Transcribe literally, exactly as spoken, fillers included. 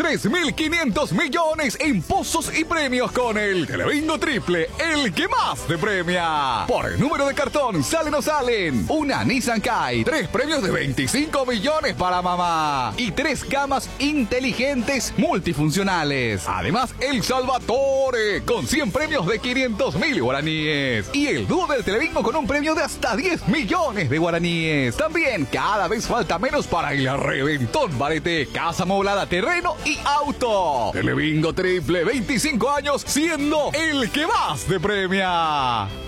tres mil quinientos millones en pozos y premios con el Telebingo Triple, el que más te premia. Por el número de cartón, salen o salen una Nissan Kite, tres premios de veinticinco millones para mamá y tres camas inteligentes multifuncionales. Además, el Salvatore con cien premios de quinientos mil guaraníes y el dúo del Telebingo con un premio de hasta diez millones de guaraníes. También cada vez falta menos para el reventón Barete, casa moblada, terreno y auto. Telebingo Triple, veinticinco años siendo el que más te premia.